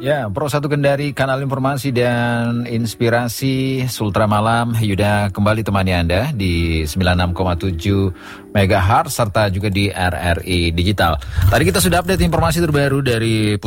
Ya, Pro 1 Kendari, kanal informasi dan inspirasi Sultra Malam. Yuda kembali temani Anda di 96,7 MHz serta juga di RRI Digital. Tadi kita sudah update informasi terbaru dari